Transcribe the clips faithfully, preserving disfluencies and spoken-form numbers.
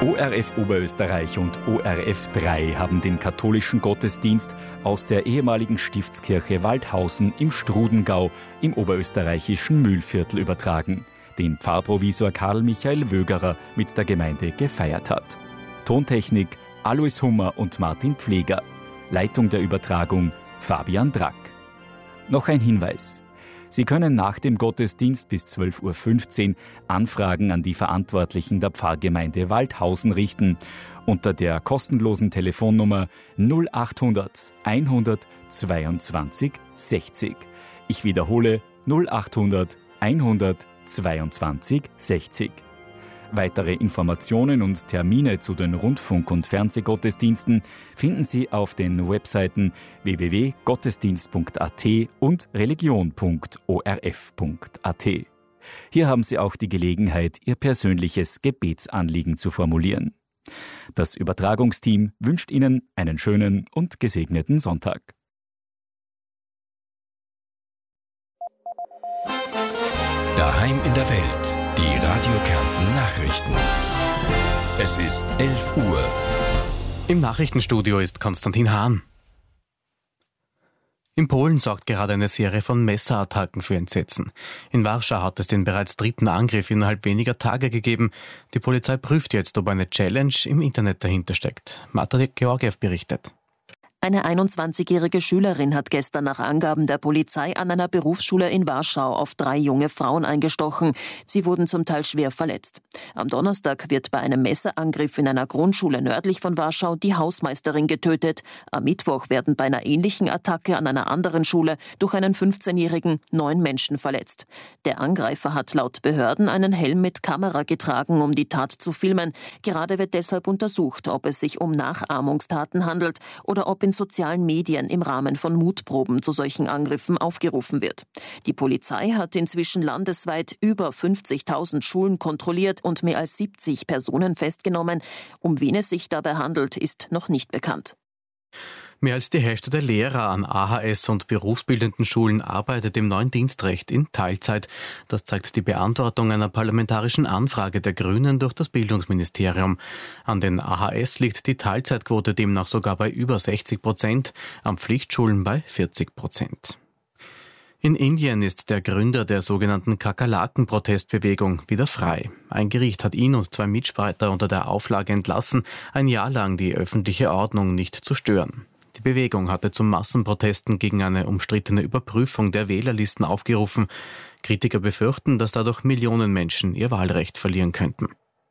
O R F Oberösterreich und O R F drei haben den katholischen Gottesdienst aus der ehemaligen Stiftskirche Waldhausen im Strudengau im oberösterreichischen Mühlviertel übertragen, den Pfarrprovisor Karl Michael Wögerer mit der Gemeinde gefeiert hat. Tontechnik Alois Hummer und Martin Pfleger. Leitung der Übertragung Fabian Drack. Noch ein Hinweis. Sie können nach dem Gottesdienst bis zwölf Uhr fünfzehn Anfragen an die Verantwortlichen der Pfarrgemeinde Waldhausen richten unter der kostenlosen Telefonnummer null achthundert einhundert zweiundzwanzig sechzig. Ich wiederhole null achthundert einhundert zweiundzwanzig sechzig. Weitere Informationen und Termine zu den Rundfunk- und Fernsehgottesdiensten finden Sie auf den Webseiten w w w punkt gottesdienst punkt a t und religion punkt o r f punkt a t. Hier haben Sie auch die Gelegenheit, Ihr persönliches Gebetsanliegen zu formulieren. Das Übertragungsteam wünscht Ihnen einen schönen und gesegneten Sonntag. Daheim in der Welt. Die Radio Kärnten Nachrichten. Es ist elf Uhr. Im Nachrichtenstudio ist Konstantin Hahn. In Polen sorgt gerade eine Serie von Messerattacken für Entsetzen. In Warschau hat es den bereits dritten Angriff innerhalb weniger Tage gegeben. Die Polizei prüft jetzt, ob eine Challenge im Internet dahinter steckt. Marta Georgiev berichtet. Eine einundzwanzigjährige Schülerin hat gestern nach Angaben der Polizei an einer Berufsschule in Warschau auf drei junge Frauen eingestochen. Sie wurden zum Teil schwer verletzt. Am Donnerstag wird bei einem Messerangriff in einer Grundschule nördlich von Warschau die Hausmeisterin getötet. Am Mittwoch werden bei einer ähnlichen Attacke an einer anderen Schule durch einen fünfzehnjährigen neun Menschen verletzt. Der Angreifer hat laut Behörden einen Helm mit Kamera getragen, um die Tat zu filmen. Gerade wird deshalb untersucht, ob es sich um Nachahmungstaten handelt oder ob in sozialen Medien im Rahmen von Mutproben zu solchen Angriffen aufgerufen wird. Die Polizei hat inzwischen landesweit über fünfzigtausend Schulen kontrolliert und mehr als siebzig Personen festgenommen. Um wen es sich dabei handelt, ist noch nicht bekannt. Mehr als die Hälfte der Lehrer an A H S- und berufsbildenden Schulen arbeitet im neuen Dienstrecht in Teilzeit. Das zeigt die Beantwortung einer parlamentarischen Anfrage der Grünen durch das Bildungsministerium. An den A H S liegt die Teilzeitquote demnach sogar bei über sechzig Prozent, an Pflichtschulen bei vierzig Prozent. In Indien ist der Gründer der sogenannten Kakerlaken-Protestbewegung wieder frei. Ein Gericht hat ihn und zwei Mitstreiter unter der Auflage entlassen, ein Jahr lang die öffentliche Ordnung nicht zu stören. Die Bewegung hatte zu Massenprotesten gegen eine umstrittene Überprüfung der Wählerlisten aufgerufen. Kritiker befürchten, dass dadurch Millionen Menschen ihr Wahlrecht verlieren könnten.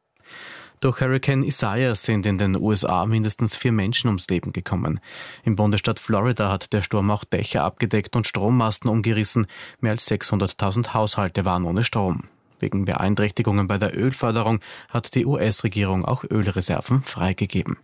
Durch Hurrikan Isaias sind in den U S A mindestens vier Menschen ums Leben gekommen. Im Bundesstaat Florida hat der Sturm auch Dächer abgedeckt und Strommasten umgerissen. Mehr als sechshunderttausend Haushalte waren ohne Strom. Wegen Beeinträchtigungen bei der Ölförderung hat die U S-Regierung auch Ölreserven freigegeben.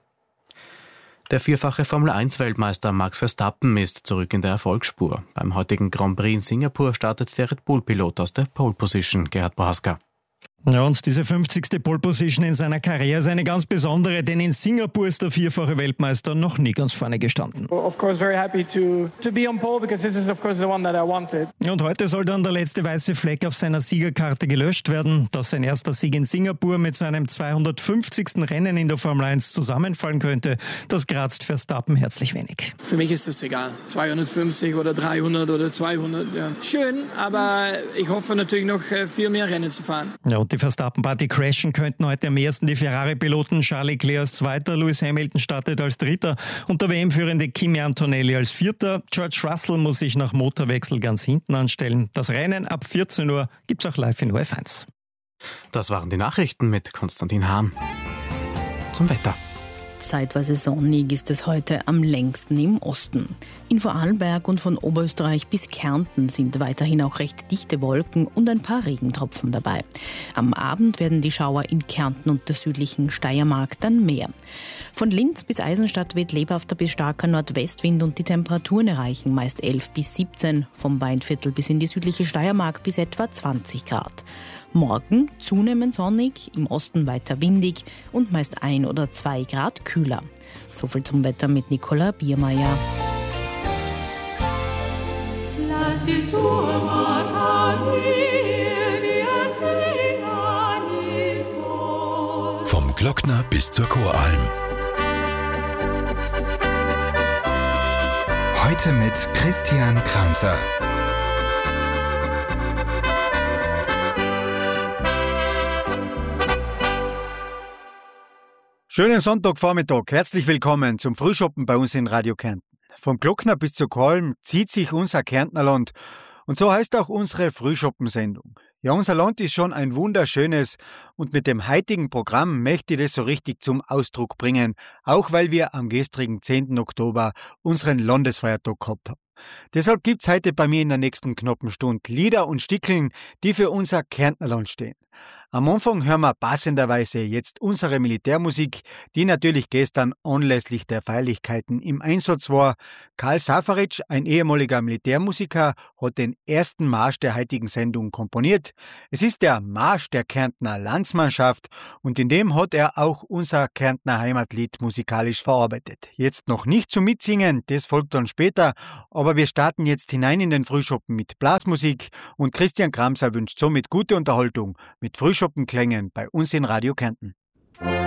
Der vierfache Formel eins Weltmeister Max Verstappen ist zurück in der Erfolgsspur. Beim heutigen Grand Prix in Singapur startet der Red Bull-Pilot aus der Pole Position, Gerhard Bohaska. Ja, und diese fünfzigste Pole Position in seiner Karriere ist eine ganz besondere, denn in Singapur ist der vierfache Weltmeister noch nie ganz vorne gestanden. Of course very happy to to be on pole because this is of course the one that I wanted. Und heute soll dann der letzte weiße Fleck auf seiner Siegerkarte gelöscht werden, dass sein erster Sieg in Singapur mit seinem zweihundertfünfzigsten Rennen in der Formel eins zusammenfallen könnte. Das kratzt Verstappen herzlich wenig. Für mich ist das egal, zweihundertfünfzig oder dreihundert oder zweihundert. Ja. Schön, aber ich hoffe natürlich noch viel mehr Rennen zu fahren. Ja, und die Verstappen-Party crashen könnten heute am ersten die Ferrari-Piloten Charles Leclerc als Zweiter, Lewis Hamilton startet als Dritter und der W M-führende Kimi Antonelli als Vierter. George Russell muss sich nach Motorwechsel ganz hinten anstellen. Das Rennen ab vierzehn Uhr gibt's auch live in O R F eins. Das waren die Nachrichten mit Konstantin Hahn. Zum Wetter. Zeitweise sonnig ist es heute am längsten im Osten. In Vorarlberg und von Oberösterreich bis Kärnten sind weiterhin auch recht dichte Wolken und ein paar Regentropfen dabei. Am Abend werden die Schauer in Kärnten und der südlichen Steiermark dann mehr. Von Linz bis Eisenstadt weht lebhafter bis starker Nordwestwind und die Temperaturen erreichen meist elf bis siebzehn, vom Weinviertel bis in die südliche Steiermark bis etwa zwanzig Grad. Morgen zunehmend sonnig, im Osten weiter windig und meist ein oder zwei Grad kühler. Soviel zum Wetter mit Nicola Biermeier. Lass die Turmas an mir, wir singen ist wohl. Vom Glockner bis zur Choralm. Heute mit Christian Kramser. Schönen Sonntagvormittag. Herzlich willkommen zum Frühschoppen bei uns in Radio Kärnten. Vom Glockner bis zur Choralm zieht sich unser Kärntnerland. Und so heißt auch unsere Frühschoppensendung. Ja, unser Land ist schon ein wunderschönes und mit dem heutigen Programm möchte ich das so richtig zum Ausdruck bringen, auch weil wir am gestrigen zehnten Oktober unseren Landesfeiertag gehabt haben. Deshalb gibt's heute bei mir in der nächsten knappen Stunde Lieder und Stickeln, die für unser Kärntnerland stehen. Am Anfang hören wir passenderweise jetzt unsere Militärmusik, die natürlich gestern anlässlich der Feierlichkeiten im Einsatz war. Karl Safaric, ein ehemaliger Militärmusiker, hat den ersten Marsch der heutigen Sendung komponiert. Es ist der Marsch der Kärntner Landsmannschaft und in dem hat er auch unser Kärntner Heimatlied musikalisch verarbeitet. Jetzt noch nicht zum Mitsingen, das folgt dann später, aber wir starten jetzt hinein in den Frühschoppen mit Blasmusik und Christian Kramser wünscht somit gute Unterhaltung mit Frühschoppenklängen bei uns in Radio Kärnten.